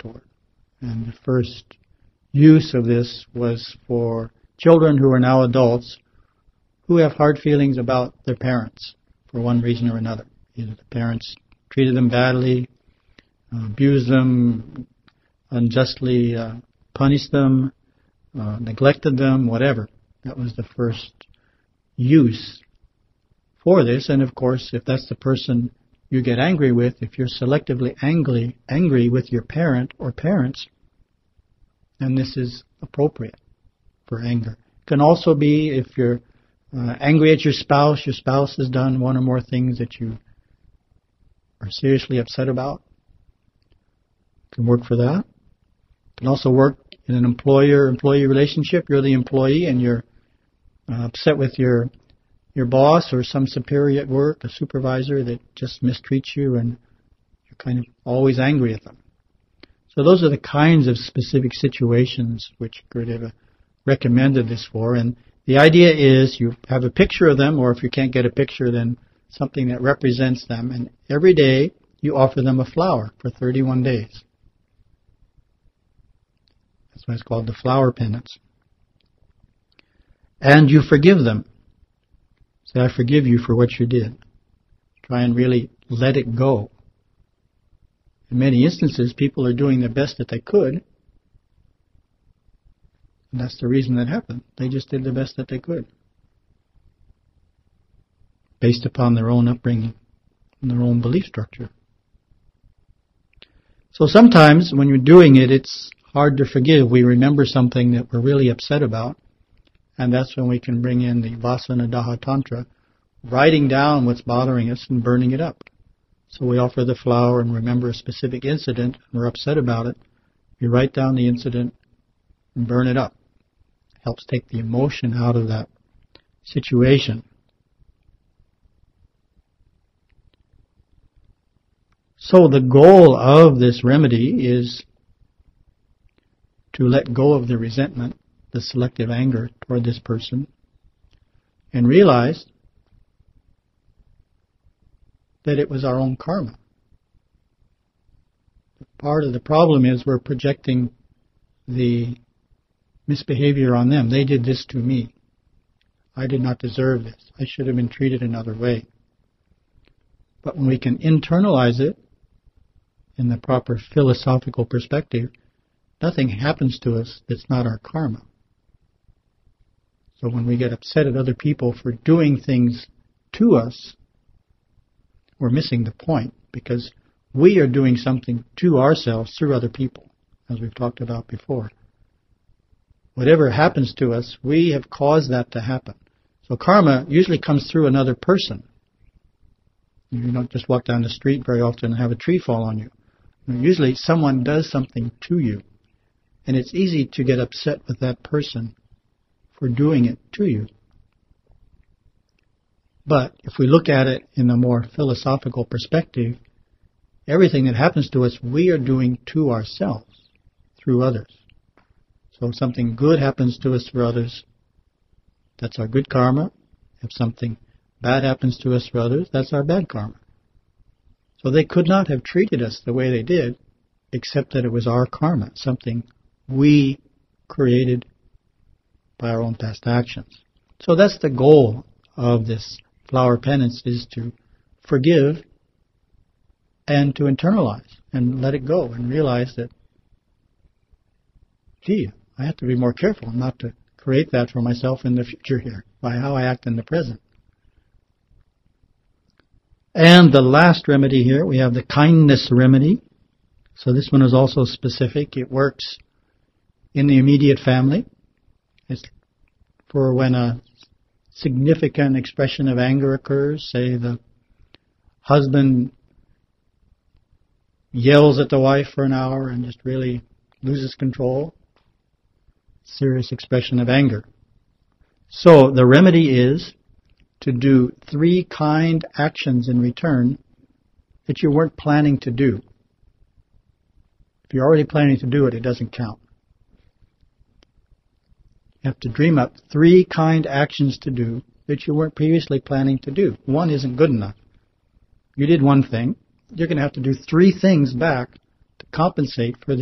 toward. And the first use of this was for children who are now adults who have hard feelings about their parents for one reason or another. Either the parents treated them badly, abused them, unjustly punished them, neglected them, whatever. That was the first use for this. And of course, if that's the person you get angry with, if you're selectively angry with your parent or parents, then this is appropriate for anger. It can also be if you're angry at your spouse has done one or more things that you are seriously upset about. It can work for that. It can also work in an employer-employee relationship. You're the employee and you're upset with your boss or some superior at work, a supervisor that just mistreats you, and you're kind of always angry at them. So those are the kinds of specific situations which Gurudeva recommended this for. And the idea is you have a picture of them, or if you can't get a picture, then something that represents them. And every day you offer them a flower for 31 days. That's why it's called the flower penance. And you forgive them. Say, I forgive you for what you did. Try and really let it go. In many instances, people are doing the best that they could. And that's the reason that happened. They just did the best that they could, based upon their own upbringing and their own belief structure. So sometimes when you're doing it, it's hard to forgive. We remember something that we're really upset about, and that's when we can bring in the Vasana Daha Tantra, writing down what's bothering us and burning it up. So we offer the flower and remember a specific incident, and we're upset about it. You write down the incident and burn it up. Helps take the emotion out of that situation. So the goal of this remedy is to let go of the resentment, the selective anger toward this person, and realize that it was our own karma. Part of the problem is we're projecting the misbehavior on them. They did this to me. I did not deserve this. I should have been treated another way. But when we can internalize it in the proper philosophical perspective, nothing happens to us that's not our karma. So when we get upset at other people for doing things to us, we're missing the point, because we are doing something to ourselves through other people, as we've talked about before. Whatever happens to us, we have caused that to happen. So karma usually comes through another person. You don't just walk down the street very often and have a tree fall on you. Usually someone does something to you, and it's easy to get upset with that person for doing it to you. But if we look at it in a more philosophical perspective, everything that happens to us, we are doing to ourselves through others. So if something good happens to us through others, that's our good karma. If something bad happens to us through others, that's our bad karma. So they could not have treated us the way they did, except that it was our karma, something we created by our own past actions. So that's the goal of this flower penance, is to forgive and to internalize and let it go and realize that, gee, I have to be more careful not to create that for myself in the future here by how I act in the present. And the last remedy here, we have the kindness remedy. So this one is also specific. It works in the immediate family. It's for when a significant expression of anger occurs. Say the husband yells at the wife for an hour and just really loses control. Serious expression of anger. So the remedy is to do 3 kind actions in return that you weren't planning to do. If you're already planning to do it, it doesn't count. You have to dream up 3 kind actions to do that you weren't previously planning to do. 1 isn't good enough. You did 1 thing. You're going to have to do 3 things back to compensate for